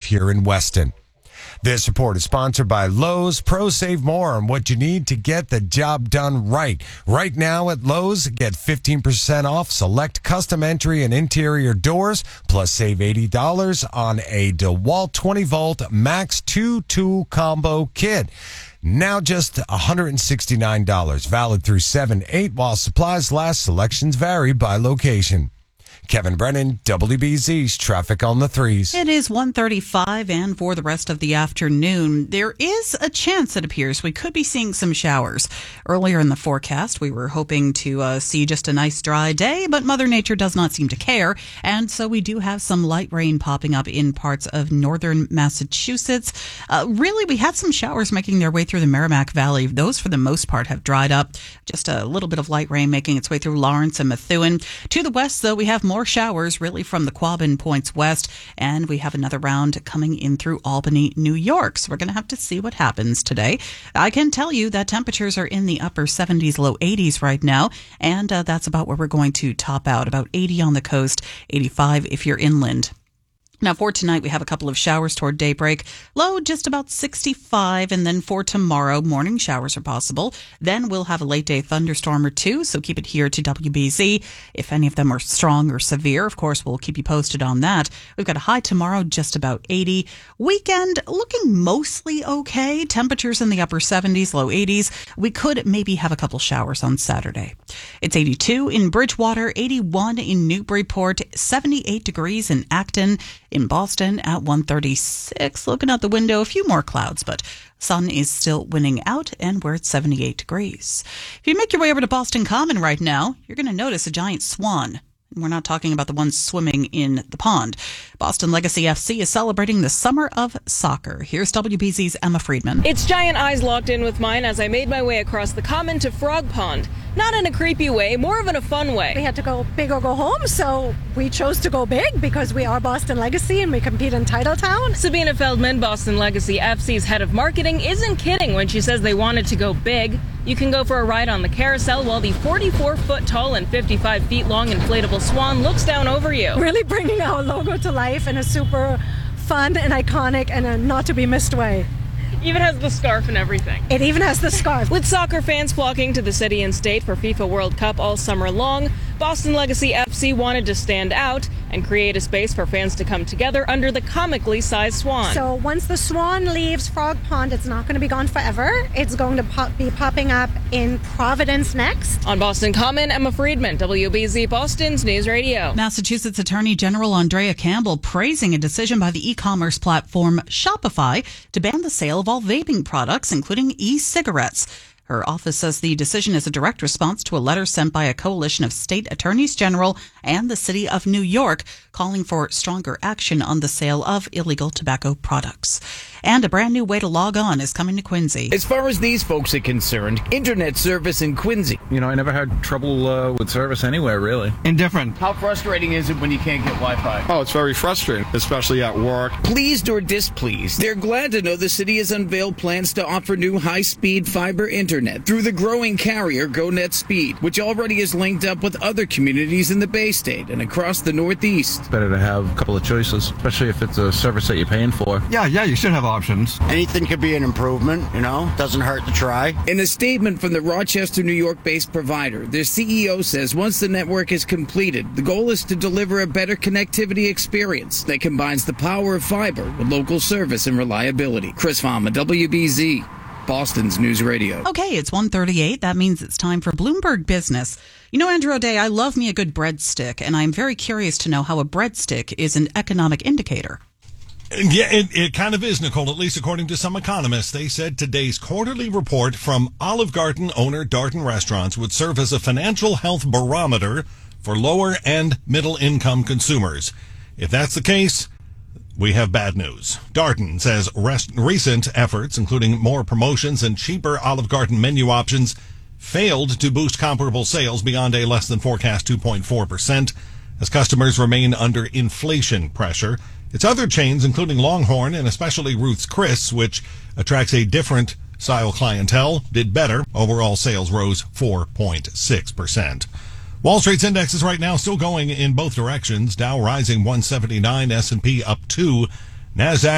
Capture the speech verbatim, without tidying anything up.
here in Weston. This report is sponsored by Lowe's. Pros save more on what you need to get the job done right. Right now at Lowe's, get fifteen percent off select custom entry and interior doors, plus save eighty dollars on a DeWalt twenty volt Max two tool combo kit. Now just one hundred sixty-nine dollars. Valid through seven eight while supplies last. Selections vary by location. Kevin Brennan, W B Z's Traffic on the Threes. It is one thirty-five, and for the rest of the afternoon, there is a chance, it appears, we could be seeing some showers. Earlier in the forecast, we were hoping to uh, see just a nice dry day, but Mother Nature does not seem to care, and so we do have some light rain popping up in parts of northern Massachusetts. Uh, really, we had some showers making their way through the Merrimack Valley. Those, for the most part, have dried up. Just a little bit of light rain making its way through Lawrence and Methuen. To the west, though, we have more showers really from the Quabbin points west, and we have another round coming in through Albany, New York. So we're going to have to see what happens today. I can tell you that temperatures are in the upper seventies, low eighties right now, and uh, that's about where we're going to top out. About eighty on the coast, eighty-five if you're inland. Now, for tonight, we have a couple of showers toward daybreak. Low just about sixty-five, and then for tomorrow, morning showers are possible. Then we'll have a late-day thunderstorm or two, so keep it here to W B Z. If any of them are strong or severe, of course, we'll keep you posted on that. We've got a high tomorrow, just about eighty. Weekend looking mostly okay. Temperatures in the upper seventies, low eighties. We could maybe have a couple showers on Saturday. It's eighty-two in Bridgewater, eighty-one in Newburyport, seventy-eight degrees in Acton. In Boston at one thirty-six. Looking out the window, a few more clouds, but sun is still winning out, and we're at seventy-eight degrees. If you make your way over to Boston Common right now, you're going to notice a giant swan. We're not talking about the ones swimming in the pond. Boston Legacy F C is celebrating the summer of soccer. Here's W B Z's Emma Friedman. Its giant eyes locked in with mine as I made my way across the common to Frog Pond. Not in a creepy way, more of in a fun way. We had to go big or go home, so we chose to go big because we are Boston Legacy and we compete in Titletown. Sabina Feldman, Boston Legacy F C's head of marketing, isn't kidding when she says they wanted to go big. You can go for a ride on the carousel while the forty-four foot tall and fifty-five feet long inflatable swan looks down over you. Really bringing our logo to life in a super fun and iconic and a not to be missed way. Even has the scarf and everything. It even has the scarf. With soccer fans flocking to the city and state for FIFA World Cup all summer long, Boston Legacy F C wanted to stand out and create a space for fans to come together under the comically sized swan. So once the swan leaves Frog Pond, it's not going to be gone forever. It's going to pop, be popping up in Providence next. On Boston Common, Emma Friedman, W B Z Boston's News Radio. Massachusetts Attorney General Andrea Campbell praising a decision by the e-commerce platform Shopify to ban the sale of all vaping products, including e-cigarettes. Her office says the decision is a direct response to a letter sent by a coalition of state attorneys general and the city of New York calling for stronger action on the sale of illegal tobacco products. And a brand new way to log on is coming to Quincy. As far as these folks are concerned, internet service in Quincy. You know, I never had trouble uh, with service anywhere, really. Indifferent. How frustrating is it when you can't get Wi-Fi? Oh, it's very frustrating, especially at work. Pleased or displeased, they're glad to know the city has unveiled plans to offer new high-speed fiber internet through the growing carrier GoNet Speed, which already is linked up with other communities in the Bay State and across the Northeast. It's better to have a couple of choices, especially if it's a service that you're paying for. Yeah, yeah, you should have options. Anything could be an improvement, you know? Doesn't hurt to try. In a statement from the Rochester, New York-based provider, their C E O says once the network is completed, the goal is to deliver a better connectivity experience that combines the power of fiber with local service and reliability. Chris Fama, W B Z, Boston's News Radio. Okay, it's one thirty-eight. That means it's time for Bloomberg Business. You know, Andrew O'Day, I love me a good breadstick, and I'm very curious to know how a breadstick is an economic indicator. Yeah, it, it kind of is, Nicole, at least according to some economists. They said today's quarterly report from Olive Garden owner Darden Restaurants would serve as a financial health barometer for lower and middle income consumers. If that's the case, we have bad news. Darden says rest, recent efforts, including more promotions and cheaper Olive Garden menu options, failed to boost comparable sales beyond a less than forecast two point four percent as customers remain under inflation pressure. Its other chains, including Longhorn and especially Ruth's Chris, which attracts a different style clientele, did better. Overall sales rose four point six percent. Wall Street's index is right now still going in both directions. Dow rising one seventy-nine, S and P up two, NASDAQ